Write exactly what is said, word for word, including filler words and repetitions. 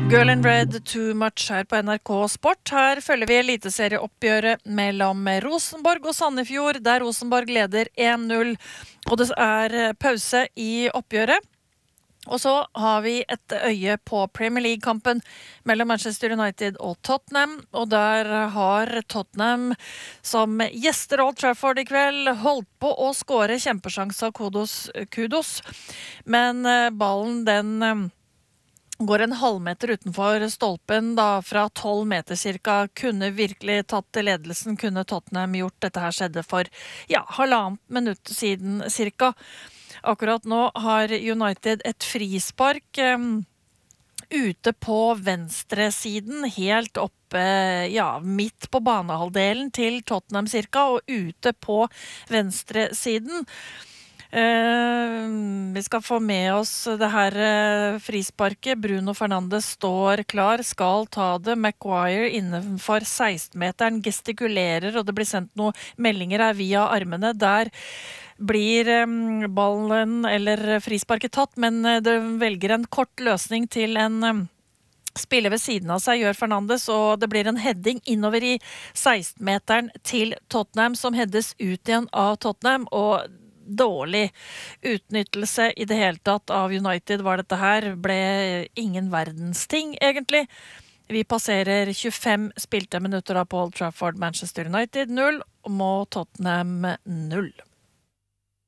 Girl in Red, Too Much her på N R K Sport. Her følger vi eliteserieoppgjøret mellom Rosenborg og Sandefjord, der Rosenborg leder en null, og det er pause i oppgjøret. Og så har vi et øye på Premier League-kampen mellom Manchester United og Tottenham, og der har Tottenham som gjester Old Trafford i kveld holdt på å skåre kjempesjans av kudos, kudos. Men ballen den går en halvmeter utenfor stolpen da, fra tolv meter cirka, kunne virkelig tatt til ledelsen, kunne Tottenham gjort. Dette her skjedde for, ja, halvannet minutt siden cirka. Akkurat nå har United et frispark um, ute på venstre siden, helt oppe, ja, midt på banehalvdelen til Tottenham cirka, og ute på venstre siden. Uh, vi skal få med oss det her uh, frisparket. Bruno Fernandes står klar, skal ta det. Maguire innenfor seksten-meteren gestikulerer, og det blir sendt noen meldinger her via armene. Der blir um, ballen eller frisparket tatt, men uh, det velger en kort løsning til en um, spiller ved siden av seg, gjør Fernandes, og det blir en heading innover i seksten-meteren til Tottenham, som heades ut igjen av Tottenham, og dårlig utnyttelse i det hele tatt av United var dette her, ble ingen verdens ting egentlig. Vi passerer tjuefem spilte minutter da på Old Trafford, Manchester United null, og må Tottenham null.